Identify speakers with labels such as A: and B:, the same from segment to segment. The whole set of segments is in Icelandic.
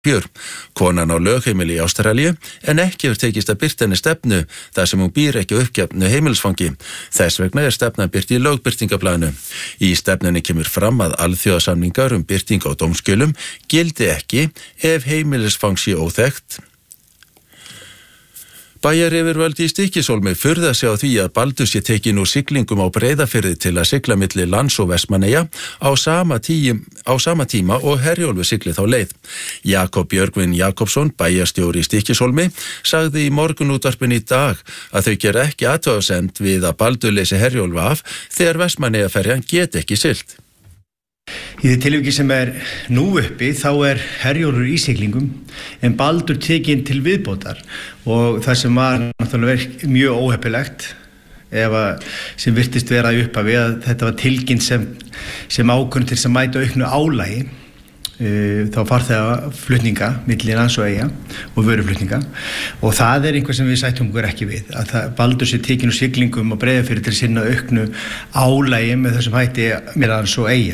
A: fjör. Konan á lögheimili í Ástralíu en ekki hefur tekist að birta henni stefnu þar sem hún býr ekki á uppgefnu heimilisfangi. Þess vegna stefnan birt í lögbirtingablaðinu. Í stefnunni kemur fram að alþjóðasamningar birting á dómskjölum gildi ekki ef heimilisfang sé óþekkt. Bæjaryfirvöld í Stykkishólmi furða sig á því að Baldur sé tekin úr siglingum á Breiðafirði til að sigla milli Lands og Vestmannaeyja á sama tíma og Herjólfur sigli þá leið. Jakob Björgvin Jakobsson, bæjarstjóri í Stykkishólmi, sagði í Morgunútvarpinu í dag að þau gera ekki athugasemd við að Baldur leysi Herjólf af þegar Vestmannaeyjaferjan get ekki siglt.
B: Í því tilviki sem nú uppi þá Herjólfur í siglingum en Baldur tekinn til viðbótar og það sem var náttúrulega mjög óheppilegt sem virtist vera í upphafi að þetta var tilkynnt sem ákvörðun til að mæta auknu álagi þá farþegaflutninga milli Lands og Eyja og vöruflutninga og það einhver sem við sættum okkur ekki við að Baldur sé tekinn úr siglingum og Breiðafirði til að sinna auknu álagi með þessum hætti með Lands og Eyja.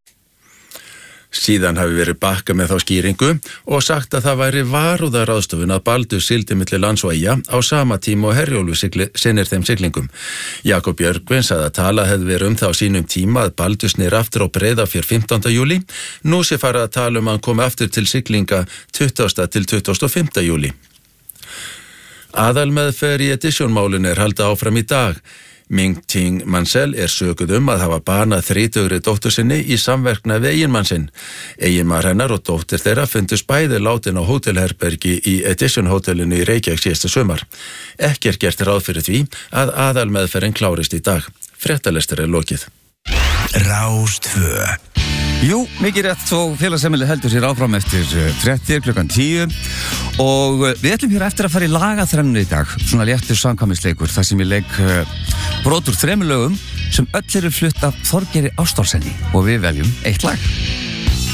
A: Síðan hafi verið bakka með þá skýringu og sagt að það væri varúðarráðstöfun að Baldur sigldi milli Lands og Eyja á sama tíma og Herjólfur sinnir þeim siglingum. Jakob Björgvin sagði að talað hefði verið það á sínum tíma að Baldur snýr aftur á Breiðafjörð 15. júlí. Nú sé farið að tala að hann komi aftur til siglinga 20. til 25. júlí. Aðalmeðferð í Edition-málinu haldið áfram í dag. Ming Ting Mansell sökuð að hafa banað 30-åri dóttur sinni í samverknað við eiginmann sinn. Eiginmaður hennar og dóttir þeirra fundust bæði látin á hótelherbergi í Edition hótelinu í Reykjavík síðasta sumar. Ekki gert ráð fyrir því að aðalmeðferðin klárist í dag. Fréttalestur lokið.
C: Rás 2.
D: Jú, mikið rétt og félagsheimili heldur sér áfram eftir fréttir klukkan 10 og við ætlum hér eftir að fara í lagaþrennuna í dag, svona léttur samkvæmisleikur þar sem ég leik brot úr 3 lögum sem öll eru flutt af Þorgeiri Ástálfssyni og við veljum eitt lag.